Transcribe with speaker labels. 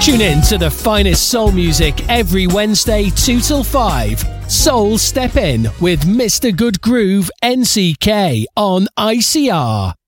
Speaker 1: Tune in to the finest soul music every Wednesday 2 till 5. Soul Step In with Mr. Good Groove NCK on ICR.